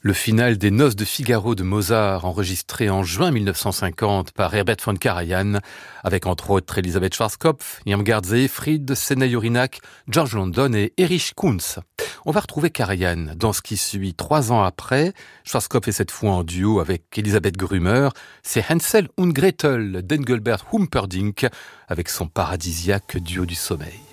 Le final des Noces de Figaro de Mozart, enregistré en juin 1950 par Herbert von Karajan, avec entre autres Elisabeth Schwarzkopf, Irmgard Seyfried, Senna Jurinak, George London et Erich Kunz. On va retrouver Karajan dans ce qui suit 3 ans après. Schwarzkopf est cette fois en duo avec Elisabeth Grümer. C'est Hansel und Gretel d'Engelbert Humperdinck avec son paradisiaque duo du sommeil.